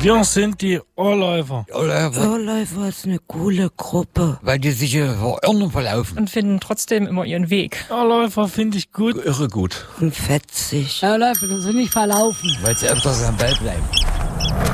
Wir sind die Ohrläufer. Ohrläufer ist eine coole Gruppe. Weil die sich verirren und verlaufen. Und finden trotzdem immer ihren Weg. Ohrläufer finde ich gut. Irre gut. Und fetzig. Ohrläufer sind nicht verlaufen. Weil sie öfters am Ball bleiben.